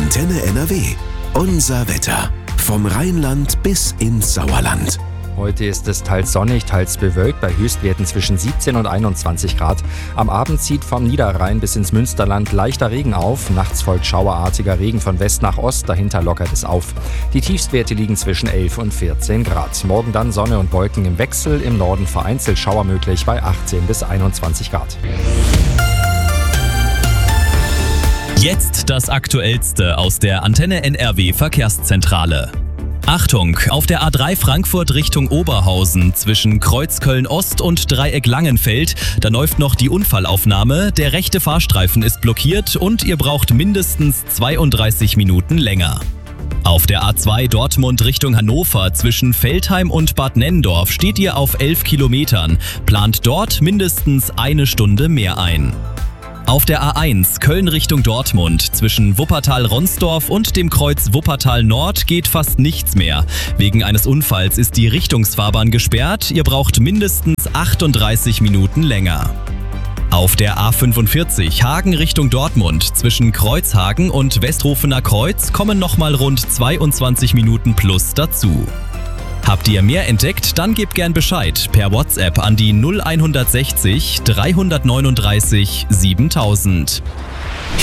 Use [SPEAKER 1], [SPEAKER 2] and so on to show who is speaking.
[SPEAKER 1] Antenne NRW. Unser Wetter. Vom Rheinland bis ins Sauerland.
[SPEAKER 2] Heute ist es teils sonnig, teils bewölkt, bei Höchstwerten zwischen 17 und 21 Grad. Am Abend zieht vom Niederrhein bis ins Münsterland leichter Regen auf. Nachts folgt schauerartiger Regen von West nach Ost, dahinter lockert es auf. Die Tiefstwerte liegen zwischen 11 und 14 Grad. Morgen dann Sonne und Wolken im Wechsel, im Norden vereinzelt Schauer möglich bei 18 bis 21 Grad.
[SPEAKER 3] Jetzt das Aktuellste aus der Antenne NRW Verkehrszentrale. Achtung, auf der A3 Frankfurt Richtung Oberhausen zwischen Kreuzköln Ost und Dreieck Langenfeld, da läuft noch die Unfallaufnahme, der rechte Fahrstreifen ist blockiert und ihr braucht mindestens 32 Minuten länger. Auf der A2 Dortmund Richtung Hannover zwischen Veltheim und Bad Nenndorf steht ihr auf 11 Kilometern, plant dort mindestens eine Stunde mehr ein. Auf der A1 Köln Richtung Dortmund zwischen Wuppertal-Ronsdorf und dem Kreuz Wuppertal Nord geht fast nichts mehr. Wegen eines Unfalls ist die Richtungsfahrbahn gesperrt, ihr braucht mindestens 38 Minuten länger. Auf der A45 Hagen Richtung Dortmund zwischen Kreuzhagen und Westhofener Kreuz kommen nochmal rund 22 Minuten plus dazu. Habt ihr mehr entdeckt? Dann gebt gern Bescheid per WhatsApp an die 0160 339 7000.